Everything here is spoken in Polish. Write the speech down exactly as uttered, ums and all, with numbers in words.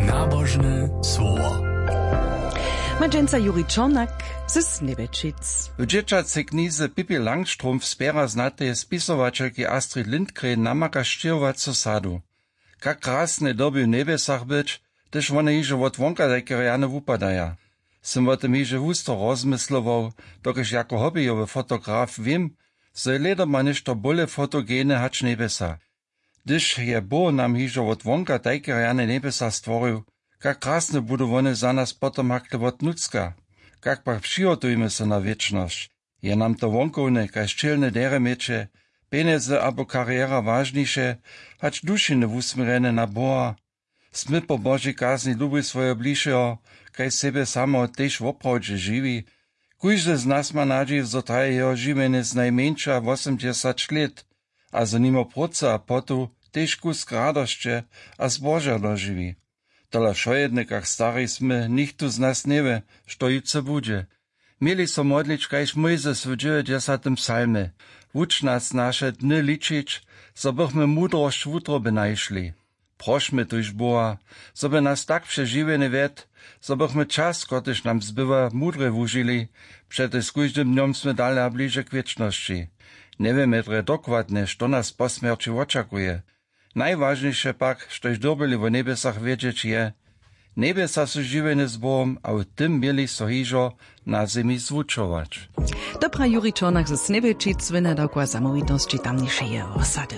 Nabożne słowo. Madżęca Juri Czornak ze Snebečic. W dzieciacej knize Pippi Langstrumpf wspiera znatej spisowačelki Astrid Lindgren namaka štěrovacu sadu. Kak krasne doby w nebesach być, też one hiže od wonka dajkeriane wupadaja. Sem o tym hiže husto rozmyslował, dokež jako hobbyjowy fotograf wiem, że je ledoma nešto bole fotogene hacz nebesa. Gdyż je Bo nam hiže od wonka dajkeriane nebesa stworil, kak krasne budu one za nas potom hakle od nucka. Kak pak přihotujme se na wieczność. Je nam to wonkovne, kaj ščelne dere meče, peneze abo kariera ważniejsze, hacz dušine wusmerene na Boha. Sme po Božej kazni lubi svoje bližšeho, kaj sebe samo tež v opravdže živi. Kujže z nas ma nadziej, zo traje jeho živene z najmenša osemdesiat let, a za nimo proca a potu tež kus radošće a zboža doživi. Tola šojedne, kak stari sme, nichtu z nas neve, što juce bude. Mieli so modlič, kajž Mojzes w dziewięćdziesiątym psalme. Wuč nas naše dny ličić, zo bychmy mudrość w utroby najšli. Prošmy tuž Boha, zo by nas tak przežiwene ved, zo bychmy czas, kotyż nam zbywa, mudre wužili, przety z kóždym dniom sme dali a bliže k wieczności. Nie wiemy dre dokładne, što nas po smierci oczakuje. Najważniejsze pak, štož dobili w nebesach wiedzieć je, nebesa su žiwene z Bohom, a w tym mieli so hižo na zemi zwučować. Dobra Juri Czornak ze Snebečic, wynadokła samowitości tamniejszej osady.